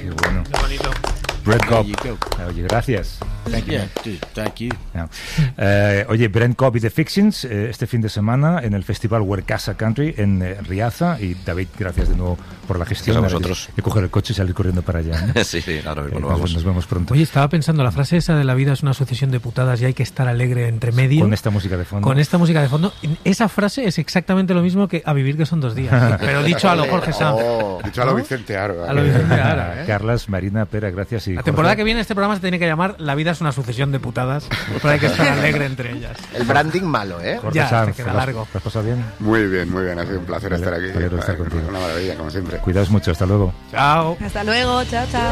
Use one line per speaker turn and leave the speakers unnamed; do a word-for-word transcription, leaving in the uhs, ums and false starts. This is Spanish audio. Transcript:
Qué bueno.
Qué bonito.
Brent Cobb. Oye, gracias.
Thank you. Thank you.
No. Eh, oye, Brent Cobb y The Fictions eh, este fin de semana en el festival Werkasa Country en eh, Riaza. Y David, gracias de nuevo por la gestión.
Gracias a vosotros.
De coger el coche y salir corriendo para allá, ¿no?
Sí, sí, ahora mismo
Eh,
lo
nos,
vamos.
nos vemos pronto.
Oye, estaba pensando, la frase esa de la vida es una sucesión de putadas y hay que estar alegre entre medio.
Con esta música de fondo.
Con esta música de fondo. Esa frase es exactamente lo mismo que a vivir que son dos días. Pero dicho a lo Jorge Sanz.
Oh, dicho a lo
¿no?
Vicente Aro.
A lo Vicente Ara, ¿eh?
Carlas, Marina, Pera, gracias. Y
La temporada
Jorge.
que viene este programa se tiene que llamar La vida es una sucesión de putadas, pero hay que estar alegre entre ellas.
El branding malo, ¿eh?
Jorge
Ya,
Sanz,
te queda
¿lo has-
largo.
¿lo has pasado bien?
Muy bien, muy bien. Ha sido un placer
Vale,
estar aquí.
vale, estar contigo.
Una maravilla, como siempre.
Cuidaos mucho, hasta luego.
Chao.
Hasta luego, chao, chao.